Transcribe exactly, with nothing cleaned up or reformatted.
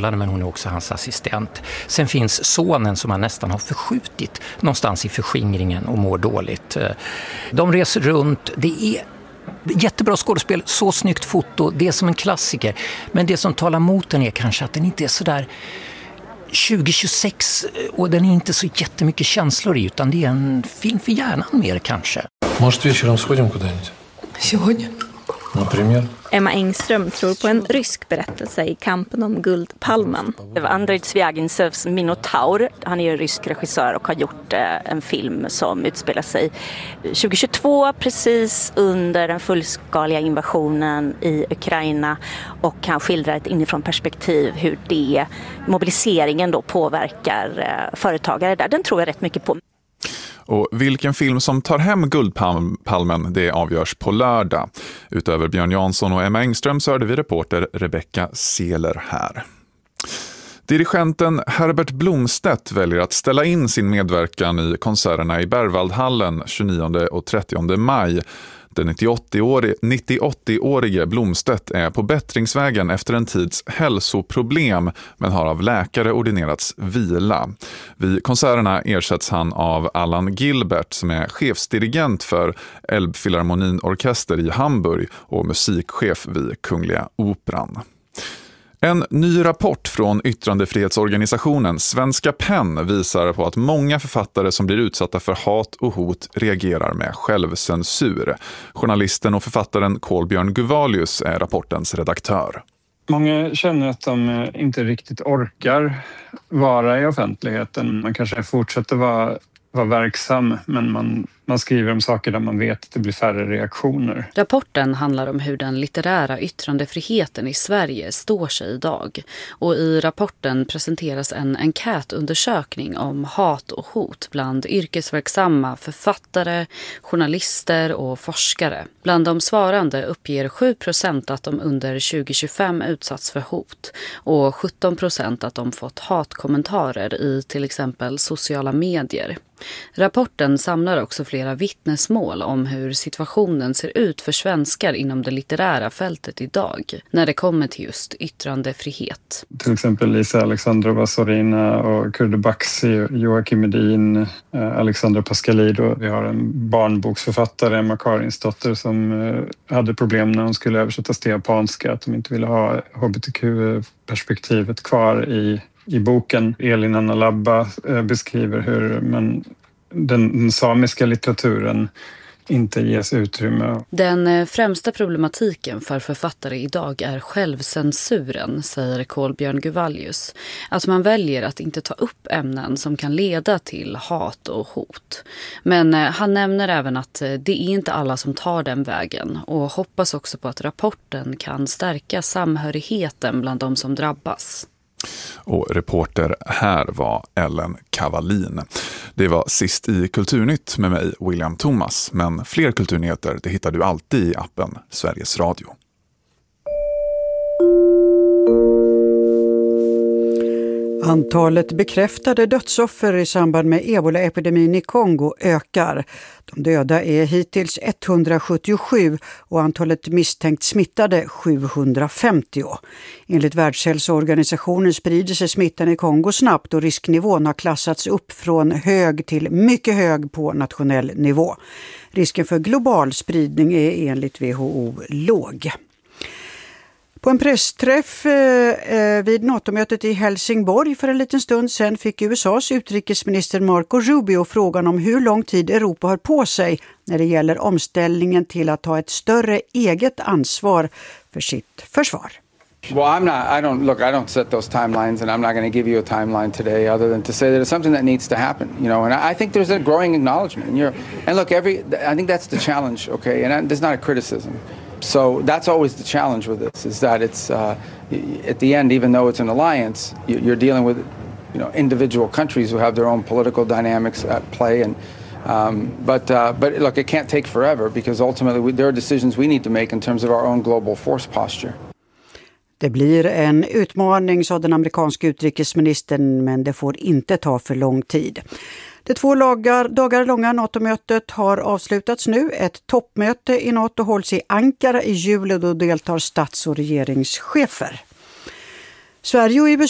förhållande, men hon är också hans assistent. Sen finns sonen som han nästan har förskjutit någonstans i förskingringen och mår dåligt. De reser runt, det är jättebra skådespel, så snyggt foto, det är som en klassiker. Men det som talar mot den är kanske att den inte är så där tjugo tjugosex och den är inte så jättemycket känslor i, utan det är en film för hjärnan mer kanske. Может, вечером сходим куда-нибудь? Сегодня? Например? Emma Engström tror på en rysk berättelse i kampen om Guldpalmen. Det var Andrei Zvyagintsevs Minotaur. Han är ju rysk regissör och har gjort en film som utspelar sig tjugohundratjugotvå, precis under den fullskaliga invasionen i Ukraina, och han skildrar ett inifrån perspektiv hur det, mobiliseringen då påverkar företagare där. Den tror jag rätt mycket på. Och vilken film som tar hem Guldpalmen, det avgörs på lördag. Utöver Björn Jansson och Emma Engström så hörde vi reporter Rebecca Seeler här. Dirigenten Herbert Blomstedt väljer att ställa in sin medverkan i konserterna i Berwaldhallen tjugonionde och trettionde maj. Den nittioåtta-årige Blomstedt är på bättringsvägen efter en tids hälsoproblem, men har av läkare ordinerats vila. Vid konserterna ersätts han av Allan Gilbert som är chefsdirigent för Elbphilharmonieorkester i Hamburg och musikchef vid Kungliga Operan. En ny rapport från yttrandefrihetsorganisationen Svenska Penn visar på att många författare som blir utsatta för hat och hot reagerar med självcensur. Journalisten och författaren Kolbjörn Guvalius är rapportens redaktör. Många känner att de inte riktigt orkar vara i offentligheten. Man kanske fortsätter vara, vara verksam, men man, man skriver om saker där man vet att det blir färre reaktioner. Rapporten handlar om hur den litterära yttrandefriheten i Sverige står sig idag. Och i rapporten presenteras en enkätundersökning om hat och hot bland yrkesverksamma författare, journalister och forskare. Bland de svarande uppger sju procent att de under tjugo tjugofem utsatts för hot och sjutton procent att de fått hatkommentarer i till exempel sociala medier. Rapporten samlar också flera vittnesmål om hur situationen ser ut för svenskar inom det litterära fältet idag när det kommer till just yttrandefrihet. Till exempel Lisa Alexandrova Sorina och Kurdo Baxi, Joakim Edin, Alexandra Pascalido. Vi har en barnboksförfattare, Emma Karinsdotter, som hade problem när hon skulle översättas till japanska, att de inte ville ha H B T Q-perspektivet kvar i I boken. Elin Anna Labba beskriver hur man, den, den samiska litteraturen inte ges utrymme. Den främsta problematiken för författare idag är självcensuren, säger Kolbjörn Guvalius. Att man väljer att inte ta upp ämnen som kan leda till hat och hot. Men han nämner även att det är inte alla som tar den vägen och hoppas också på att rapporten kan stärka samhörigheten bland de som drabbas. Och reporter här var Ellen Cavallin. Det var sist i Kulturnytt med mig, William Thomas. Men fler kulturnyheter det hittar du alltid i appen Sveriges Radio. Antalet bekräftade dödsoffer i samband med Ebola-epidemin i Kongo ökar. De döda är hittills etthundrasjuttiosju och antalet misstänkt smittade sjuhundrafemtio. Enligt Världshälsoorganisationen sprider sig smittan i Kongo snabbt och risknivån har klassats upp från hög till mycket hög på nationell nivå. Risken för global spridning är enligt W H O låg. På en pressträff eh, vid NATO-mötet i Helsingborg för en liten stund sedan fick U S A:s utrikesminister Marco Rubio frågan om hur lång tid Europa har på sig när det gäller omställningen till att ta ett större eget ansvar för sitt försvar. Well, I'm not, I don't, look, I don't set those timelines and I'm not going to give you a timeline today other than to say that it's something that needs to happen, you know, and I think there's a growing acknowledgement. And, you're, and look, every, I think that's the challenge, okay, and there's not a criticism. So that's always the challenge with this, is that it's, uh, at the end, even though it's an alliance, you're dealing with, you know, individual countries who have their own political dynamics at play. And, um, but, uh, but look, it can't take forever because ultimately we, there are decisions we need to make in terms of our own global force posture. Det blir en utmaning, sa den amerikanska utrikesministern, men det får inte ta för lång tid. Det två dagar, dagar långa NATO-mötet har avslutats nu. Ett toppmöte i NATO hålls i Ankara i juli och då deltar stats- och regeringschefer. Sverige och U S